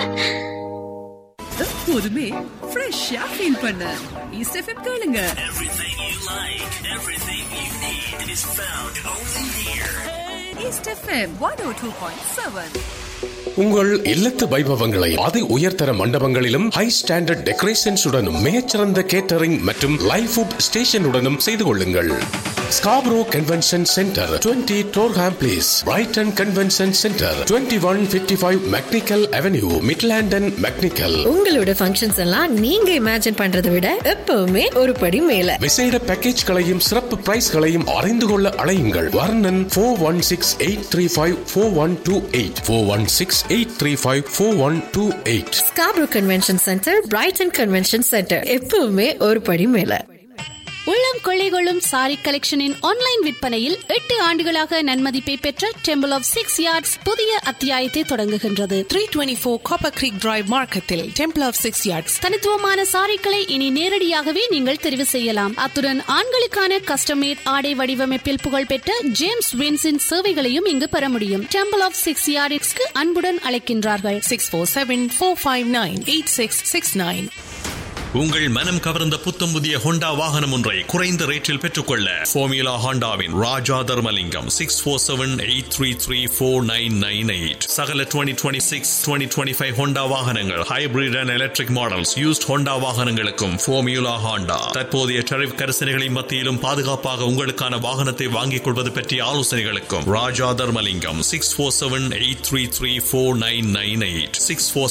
எப்போதுமே ஃப்ரெஷ்ஷா ஃபீல் பண்ண ஈஸ்ட் எஃப்எம் கேளுங்க. Everything you like, everything you need is found only here. East FM 102.7. உங்கள் இல்லத்து வைபவங்களை அதி உயர்தர மண்டபங்களிலும் ஹை ஸ்டாண்டர்ட் டெக்கரேஷன்ஸுடனும் மிகச்சிறந்த கேட்டரிங் மற்றும் லைவ் ஃபுட் ஸ்டேஷனுடனும் செய்து கொள்ளுங்கள். Scarborough convention centre 20 Durham place, Brayton convention centre 2155 mechanical avenue, மிட்லாண்டன் mechanical. உங்களோட ஃபங்க்ஷன்ஸ் எல்லாம் நீங்க இமேஜின் பண்றதை விட எப்பவுமே ஒரு படி மேல. விசேட பேக்கேஜ்களையும் சிறப்பு பிரைஸ்களையும் அறிந்து கொள்ள அழையுங்கள். வர்ணன் 4168354128 4168354128. Scarborough convention centre, Brayton convention centre, எப்பவுமே ஒரு படி மேல. உள்ளம் கொள்ளைகொள்ளும் சாரி கலெக்ஷனின் ஆன்லைன் விற்பனையில் 8 ஆண்டுகளாக நன்மதிப்பை பெற்ற டெம்பிள் ஆஃப் 6 யார்ட்ஸ் புதிய அத்தியாயத்தை தொடங்குகின்றது. 324 காப்பர் கிரீக் டிரைவ் மார்க்கெட்டில் டெம்பிள் ஆஃப் 6 யார்ட்ஸ் தனித்துவமான சாரிகளை இனி நேரடியாகவே நீங்கள் தெரிவு செய்யலாம். அத்துடன் ஆண்களுக்கான கஸ்டமேட் ஆடை வடிவமைப்பில் புகழ்பெற்ற ஜேம்ஸ் வின்ஸின் சேவைகளையும் இங்கு பெற முடியும். டெம்பிள் ஆஃப் 6 யார்ட்ஸ்க்கு அன்புடன் அழைக்கின்றார்கள். 647-459-8669. உங்கள் மனம் கவர்ந்த புத்தம் புதிய ஹோண்டா வாகனம் ஒன்றை குறைந்த ரேட்டில் பெற்றுக்கொள்ள ஃபோமியூலா ஹோண்டாவின் ராஜா தர்மலிங்கம் 6478334998. சகல 2026 2025 ஹோண்டா வாகனங்கள், hybrid and electric models, used Honda வாகனங்களுக்கும் ஃபோமியூலா ஹோண்டா தற்போதைய டரிஃப் கரிசனைகளின் மத்தியிலும் பாதுகாப்பாக உங்களுக்கான வாகனத்தை வாங்கிக் கொள்வது பற்றிய ஆலோசனைகளுக்கும் ராஜா தர்மலிங்கம் 6478334998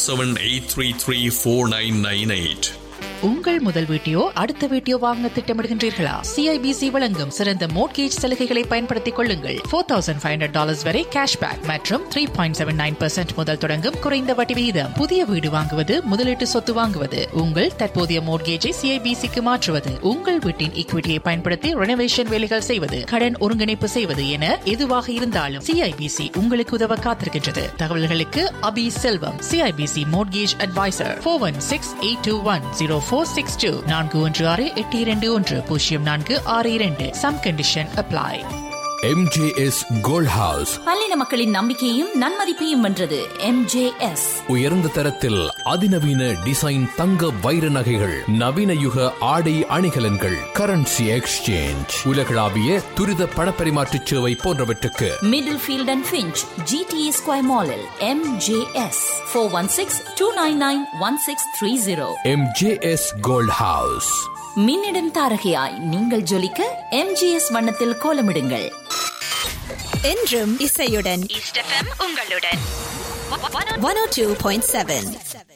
6478334998. உங்கள் முதல் வீட்டையோ அடுத்த வீட்டையோ வாங்க திட்டமிடுகின்றீர்களா? CIBC வழங்கும் சிறந்த மோட்கேஜ் சலுகைகளை பயன்படுத்திக் கொள்ளுங்கள். $4,500 வரை கேஷ்பேக் மற்றும் 3.79% முதல் தொடங்கும் குறைந்த வட்டி விகிதம். புதிய வீடு வாங்குவது, முதலீட்டு சொத்து வாங்குவது, உங்கள் தற்போதைய மோட்கேஜை CIBCக்கு மாற்றுவது, உங்கள் வீட்டின் ஈக்விட்டியை பயன்படுத்தி ரெனோவேஷன் வேலைகள் செய்வது, கடன் ஒருங்கிணைப்பு செய்வது என எதுவாக இருந்தாலும் CIBC உங்களுக்கு உதவ காத்திருக்கின்றது. தகவல்களுக்கு அபி செல்வம், CIBC mortgage advisor, 416-821-0462 416-821-0462. Some condition apply. MJS Gold House பல்லின மக்களின் நம்பிக்கையும் நன்மதிப்பையும் வென்றது. MJS உயர்ந்த தரத்தில் அதிநவீன டிசைன் தங்க வைர நகைகள், நவீன யுக ஆடை அணிகலன்கள், கரன்சி எக்ஸ்சேஞ்ச், உலகளாவிய துரித பணப்பரிமாற்ற சேவை போன்றவற்றுக்கு middle field and Finch GTA square மாலில் MJS 416-299-1630. MJS Gold House. மின்னிடும் தாரகையாய் நீங்கள் ஜொலிக்க MJS வண்ணத்தில் கோலமிடுங்கள். என்றும் இசையுடன் ஈஸ்ட் எஃப்எம் உங்களுடன் 102.7.